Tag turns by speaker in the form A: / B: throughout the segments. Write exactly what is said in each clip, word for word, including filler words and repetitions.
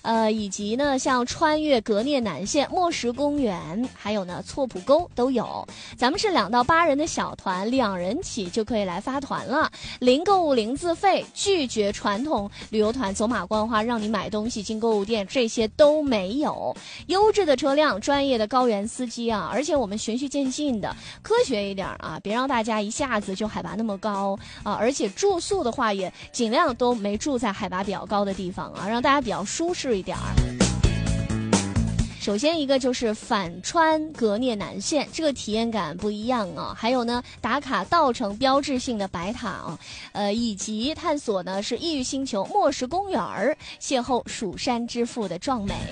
A: 呃，以及呢像穿越格聂南线、墨石公园，还有呢错浦沟都有。咱们是两到八人的小团，两人起就可以来发团了，零购物零自费，拒绝传统旅游团走马观花让你买东西进购物店，这些都没有。优质的车辆，专业的高原司机啊，而且我们循序渐进的，科学一点啊，别让大家一下子就海拔那么高啊，而且住宿的话也尽量都没住在海拔比较高的地方啊，让大家比较舒适一点。首先一个就是反穿格聂南线，这个体验感不一样啊。还有呢，打卡稻城标志性的白塔啊，呃，以及探索呢是异域星球墨石公园儿，邂逅蜀山之父的壮美。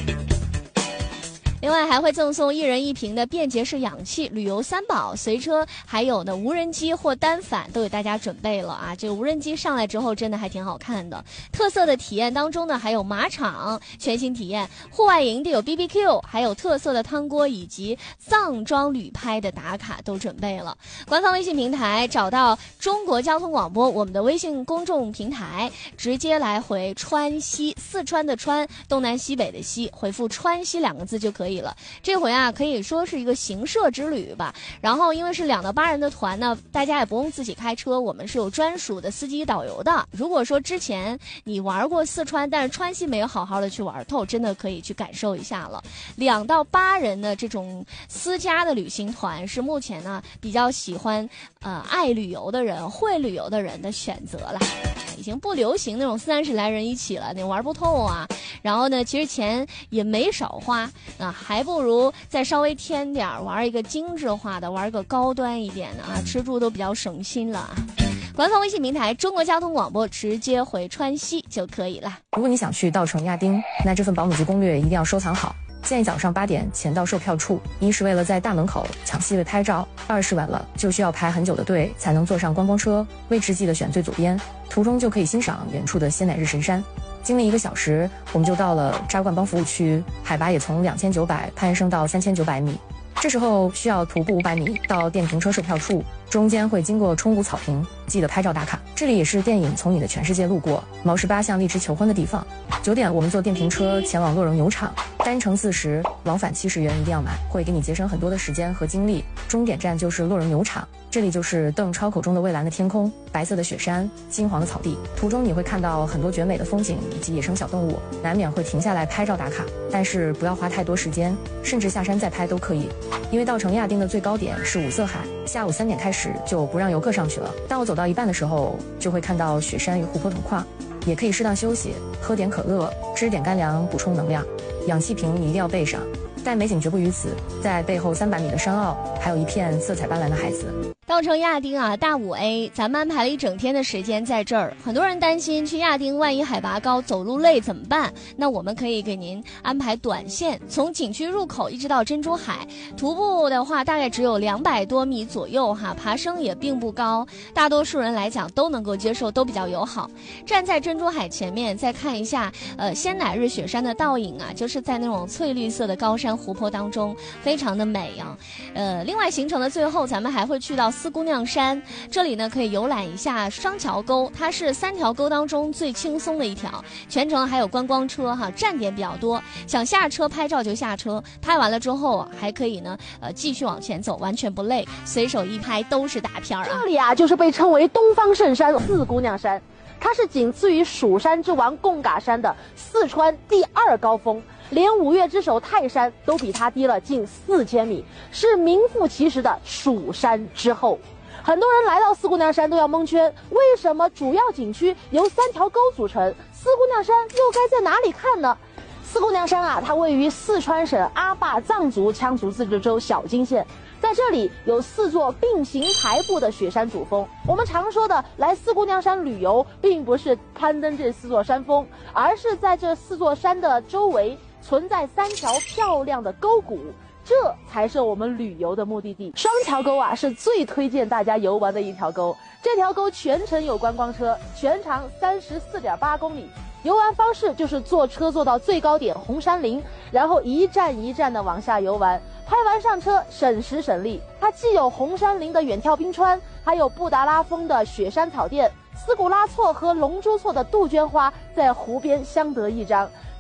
A: 另外还会赠送一人一瓶的便捷式氧气，旅游三宝随车，还有呢无人机或单反都给大家准备了啊。这个无人机上来之后真的还挺好看的。特色的体验当中呢还有马场全新体验，户外营地有 B B Q， 还有特色的汤锅以及藏装旅拍的打卡都准备了。官方微信平台找到中国交通广播我们的微信公众平台，直接来回川西，四川的川，东南西北的西，回复川西两个字就可以了。这回啊可以说是一个行摄之旅吧，然后因为是两到八人的团呢，大家也不用自己开车，我们是有专属的司机导游的。如果说之前你玩过四川，但是川西没有好好的去玩透，真的可以去感受一下了。两到八人的这种私家的旅行团是目前呢比较喜欢呃爱旅游的人、会旅游的人的选择了。已经不流行那种三十来人一起了，你玩不透啊。然后呢，其实钱也没少花啊，还不如再稍微添点，玩一个精致化的，玩一个高端一点的啊，吃住都比较省心了啊。官方微信平台中国交通广播，直接回川西就可以了。
B: 如果你想去稻城亚丁，那这份保姆级攻略一定要收藏好。建议早上八点前到售票处，一是为了在大门口抢 C 位拍照，二是晚了就需要排很久的队才能坐上观光车。位置记得选最左边，途中就可以欣赏远处的仙乃日神山。经历一个小时，我们就到了扎冠邦服务区，海拔也从两千九百攀升到三千九百米。这时候需要徒步五百米到电瓶车售票处，中间会经过冲谷草坪，记得拍照打卡。这里也是电影《从你的全世界路过》毛十八向荔枝求婚的地方。九点我们坐电瓶车前往洛荣牛场，单程四十，往返七十元，一定要买，会给你节省很多的时间和精力。终点站就是洛荣牛场，这里就是邓超口中的蔚蓝的天空，白色的雪山，金黄的草地。途中你会看到很多绝美的风景以及野生小动物，难免会停下来拍照打卡，但是不要花太多时间，甚至下山再拍都可以。因为稻城亚丁的最高点是五色海，下午三点开始就不让游客上去了。当我走到一半的时候，就会看到雪山与湖泊同框，也可以适当休息，喝点可乐，吃点干粮补充能量。氧气瓶你一定要备上。但美景绝不于此，在背后三百米的山坳，还有一片色彩斑斓的海子。
A: 稻城亚丁啊，大五 A， 咱们安排了一整天的时间在这儿。很多人担心去亚丁万一海拔高走路累怎么办？那我们可以给您安排短线，从景区入口一直到珍珠海，徒步的话大概只有两百多米左右哈，爬升也并不高，大多数人来讲都能够接受，都比较友好。站在珍珠海前面再看一下呃仙乃日雪山的倒影啊，就是在那种翠绿色的高山湖泊当中，非常的美啊。呃，另外行程的最后咱们还会去到四姑娘山，这里呢可以游览一下双桥沟，它是三条沟当中最轻松的一条，全程还有观光车哈，站点比较多，想下车拍照就下车，拍完了之后还可以呢呃继续往前走，完全不累，随手一拍都是大片啊。
C: 这里啊就是被称为东方圣山四姑娘山，它是仅次于蜀山之王贡嘎山的四川第二高峰，连五岳之首泰山都比它低了近四千米，是名副其实的蜀山之后。很多人来到四姑娘山都要蒙圈，为什么主要景区由三条沟组成，四姑娘山又该在哪里看呢？四姑娘山啊，它位于四川省阿坝藏族羌族自治州小金县，在这里有四座并行排布的雪山主峰。我们常说的来四姑娘山旅游，并不是攀登这四座山峰，而是在这四座山的周围存在三条漂亮的沟谷，这才是我们旅游的目的地。双桥沟啊，是最推荐大家游玩的一条沟。这条沟全程有观光车，全长三十四点八公里。游玩方式就是坐车坐到最高点红山林，然后一站一站的往下游玩。拍完上车，省时省力。它既有红山林的远眺冰川，还有布达拉峰的雪山草甸，斯古拉措和龙珠措的杜鹃花在湖边相得益彰。